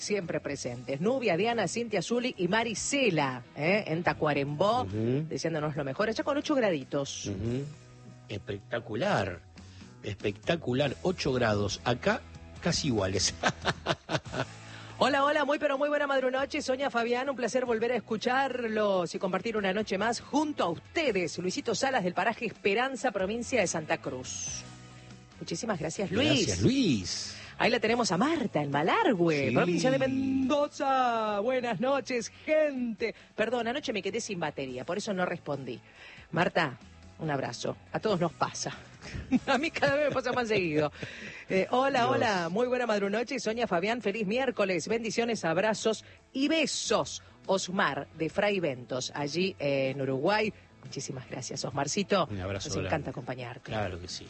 siempre presentes. Nubia, Diana, Cintia, Zuli y Marisela, en Tacuarembó, deseándonos lo mejor. Allá con 8 graditos. Espectacular, espectacular. 8 grados. Acá casi iguales. Hola, hola, muy pero muy buena madrunoche. Sonia, Fabián, un placer volver a escucharlos y compartir una noche más junto a ustedes. Luisito Salas del paraje Esperanza, provincia de Santa Cruz. Muchísimas gracias, Luis. Gracias, Luis. Ahí la tenemos a Marta, en Malargüe, Sí. provincia de Mendoza. Buenas noches, gente. Perdón, anoche me quedé sin batería, por eso no respondí. Marta, un abrazo. A todos nos pasa. A mí cada vez me pasa más seguido. Hola, Dios. hola, muy buena madrunoche. Sonia, Fabián, feliz miércoles. Bendiciones, abrazos y besos. Osmar, de Fray Ventos, allí en Uruguay. Muchísimas gracias, Osmarcito. Un abrazo Nos grande. encanta acompañarte. Claro que sí.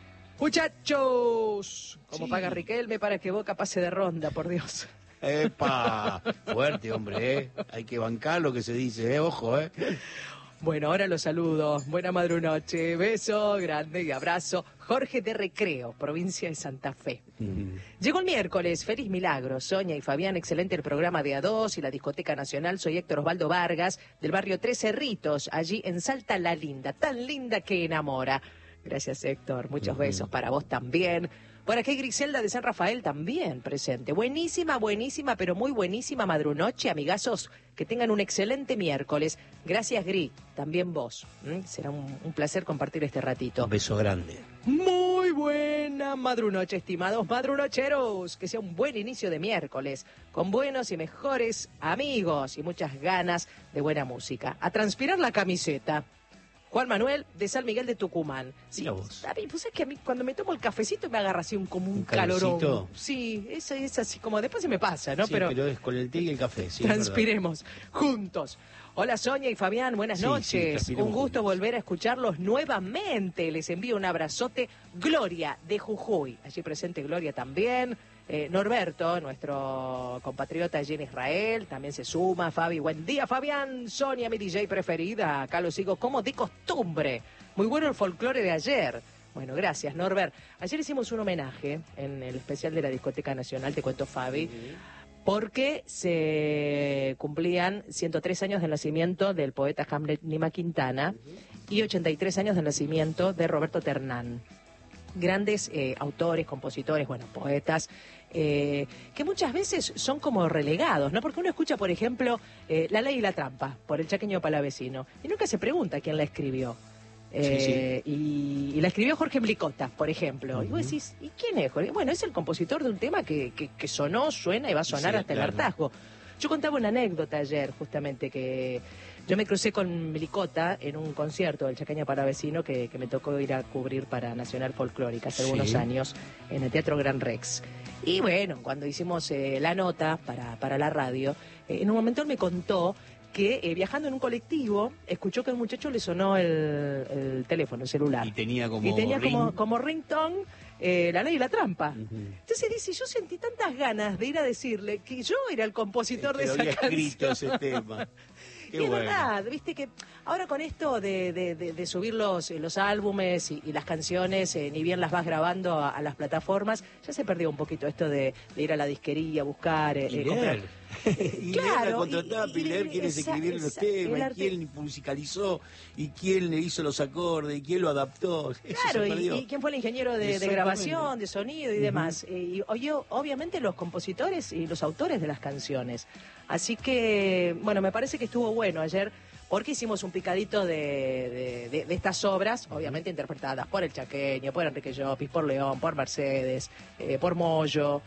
Muchachos, como Sí. paga Riquelme para que Boca pase de ronda, por Dios. ¡Epa! Fuerte, hombre, ¿eh? Hay que bancar lo que se dice, ¿eh? Ojo, ¿eh? Bueno, ahora los saludo. Buena madrunoche, beso grande y abrazo. Jorge de Recreo, provincia de Santa Fe. Llegó el miércoles, feliz milagro. Sonia y Fabián, excelente el programa de A2 y la Discoteca Nacional. Soy Héctor Osvaldo Vargas, del barrio Tres Cerritos, allí en Salta la Linda, tan linda que enamora. Gracias, Héctor. Muchos besos para vos también. Por aquí Griselda de San Rafael también presente. Buenísima, buenísima, pero muy buenísima madrunoche, amigazos. Que tengan un excelente miércoles. Gracias, Gri. También vos. Será un placer compartir este ratito. Un beso grande. Muy buena madrunoche, estimados madrunocheros. Que sea un buen inicio de miércoles, con buenos y mejores amigos y muchas ganas de buena música. A transpirar la camiseta. Juan Manuel, de San Miguel de Tucumán. Sí, Mira vos. a mí, pues es que a mí cuando me tomo el cafecito me agarra así como un calorcito. calorón. Sí, eso es así como después se me pasa, ¿no? Sí, pero es con el té y el café, sí. Transpiremos juntos. Hola Sonia y Fabián, buenas Sí, noches. sí, transpiremos Un gusto juntos. volver a escucharlos nuevamente. Les envío un abrazote. Gloria de Jujuy. Allí presente Gloria también. Norberto, nuestro compatriota allí en Israel, también se suma. Fabi, buen día Fabián. Sonia, mi DJ preferida. Acá lo sigo como de costumbre. Muy bueno el folclore de ayer. Bueno, gracias Norbert. Ayer hicimos un homenaje en el especial de la Discoteca Nacional, te cuento Fabi, porque se cumplían 103 años del nacimiento del poeta Hamlet Nima Quintana y 83 años del nacimiento de Roberto Ternán. Grandes autores, compositores, bueno, poetas, que muchas veces son como relegados, ¿no? Porque uno escucha, por ejemplo, La Ley y la Trampa, por el Chaqueño Palavecino, y nunca se pregunta quién la escribió. Sí. Y la escribió Jorge Mblicota, por ejemplo. Y vos decís, ¿y quién es Jorge? Bueno, es el compositor de un tema que sonó, suena y va a sonar Sí, hasta claro. el hartazgo. Yo contaba una anécdota ayer, justamente, que yo me crucé con Mblicota en un concierto del Chaqueño Palavecino que me tocó ir a cubrir para Nacional Folclórica hace Sí. algunos años en el Teatro Gran Rex. Y bueno, cuando hicimos la nota para la radio, en un momento él me contó que viajando en un colectivo escuchó que a un muchacho le sonó el teléfono, el celular. Y tenía como como, ring. como ringtone La Ley y la Trampa. Ujú. Entonces dice, yo sentí tantas ganas de ir a decirle que yo era el compositor de Que esa había escrito canción. ese tema. Qué Y es bueno. verdad, viste que ahora con esto de subir los álbumes y las canciones, ni bien las vas grabando a las plataformas, ya se perdió un poquito esto de ir a la disquería, buscar, Y comprar. leer. Y leer Claro, la contratapa y leer quiénes escribieron los temas, y quién musicalizó, y quién le hizo los acordes, y quién lo adaptó. Eso Claro, se perdió. y quién fue el ingeniero de Exactamente. grabación, de sonido y demás. Y obviamente los compositores y los autores de las canciones. Así que, bueno, me parece que estuvo bueno ayer, porque hicimos un picadito de estas obras, obviamente interpretadas por el Chaqueño, por Enrique Llopis, por León, por Mercedes, por Moyo.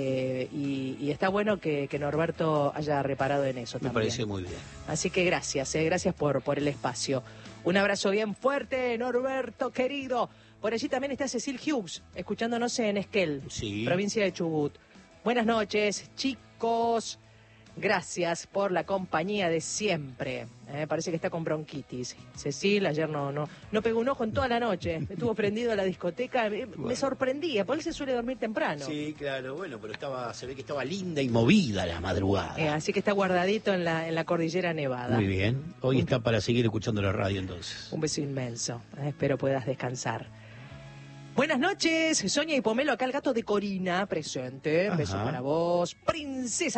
Y está bueno que Norberto haya reparado en eso Me también. pareció muy bien. Así que gracias, gracias por el espacio. Un abrazo bien fuerte, Norberto, querido. Por allí también está Cecil Hughes, escuchándonos en Esquel, Sí. provincia de Chubut. Buenas noches, chicos. Gracias por la compañía de siempre. Parece que está con bronquitis. Cecil ayer no pegó un ojo en toda la noche. Estuvo prendido a la discoteca. Me sorprendía, porque él se suele dormir temprano. Sí, claro, bueno, pero se ve que estaba linda y movida la madrugada. Así que está guardadito en la cordillera Nevada. Muy bien. Hoy está para seguir escuchando la radio entonces. Un beso inmenso. Espero puedas descansar. Buenas noches, Sonia y Pomelo, acá el gato de Corina, presente. Beso para vos. Princesa